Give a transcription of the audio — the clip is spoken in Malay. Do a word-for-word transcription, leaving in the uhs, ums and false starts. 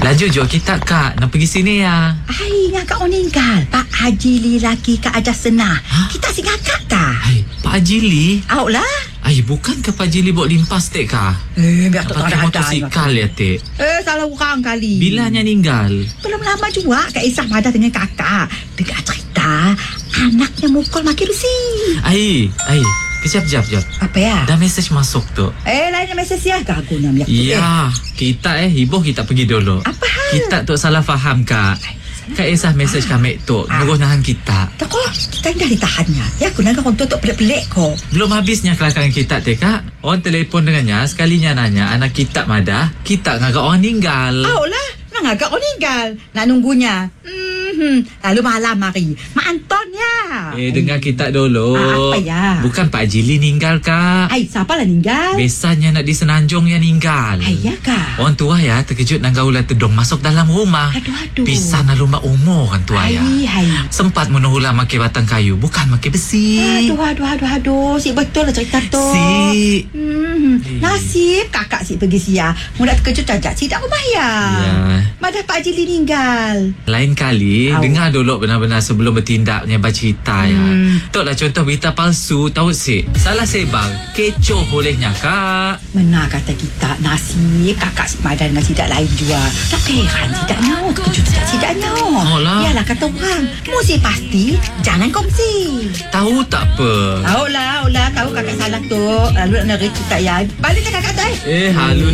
Laju jom kita kak. Nak pergi sini ya. Hai, ngakak meninggal. Pak Haji Li laki Kak Ajas Senah. Ha? Kita si ngakak tak? Hai, Pak Haji Li. Awak lah. Ay, bukan ke Pak Haji Li bawa limpas tek kah? Eh, biar tak Pakai ada motosikal ya tek. Eh, salah orang kali. Bilanya ninggal. Belum lama juga Kak Isah madah dengan kakak. Dengar cerita, anaknya mukul maki besi. Ay, ay. Kejap, kejap, kejap. Apa ya? Dah mesej masuk tu. Eh, lainnya mesej ya. Gagu nak melihat tu. Eh. Ya, kita eh hibuh kita pergi dulu. Apa hal? Kita tu salah faham kak. Kak Esah mesej kami tu Ah. nyuruh nahan kita. Tak kok, kita dah ditahannya. Ya, aku nak orang tu tu pelik-pelik kok. Belum habisnya kelakangan kita teh kak. Orang telefon dengannya sekalinya nanya anak kita madah. Kita ngagak orang ninggal. Awak lah. Nak agak kau meninggal. Nak nunggunya. Hmm, lalu malam mari. Mak Anton ya. Eh dengar kita dulu. Ah, apa ya? Bukan Pak Haji Li ninggal kak. Ai, siapa lah meninggal? Biasanya nak di Senanjung yang ninggal. Ai, ya kah? Orang tua ya terkejut nak gaulah tedong masuk dalam rumah. Aduh, aduh. Bisa nak lumba umur orang tua ya. Ai, hai. Sempat menuhulah makai batang kayu, bukan makai besi. Aduh, aduh, aduh, aduh. Si betul lah cerita tu. Si. Hmm, nasib kakak si pergi sia. Mudah terkejut cacat si tak rumah ya. Ya. Madah Pak Haji Li meninggal. Lain kali Au. dengar dulu benar-benar sebelum bertindaknya bercerita ya. Hmm. Tok lah contoh berita palsu, tahu sih. Salah sebar, kecoh bolehnya kak. Benar kata kita, nasib kakak si Madan dengan sidak lain juga. Tak heran sidak nyawa, terkejut sidak sidak nyawa. Oh lah. Yalah kata orang, mesti pasti jangan kongsi. Tahu tak apa. Tahu lah, tahu lah, tahu kakak salah tu. Lalu nak nerita ya. Balik kakak tak eh. Eh halu